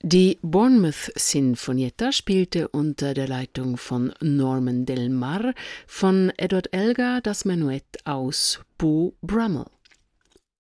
Die Bournemouth Sinfonietta spielte unter der Leitung von Norman Del Mar von Edward Elgar das Menuett aus Beau Brummel.